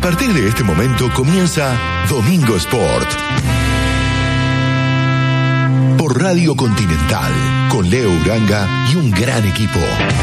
partir de este momento comienza Domingo Sport. Por Radio Continental, con Leo Uranga y un gran equipo.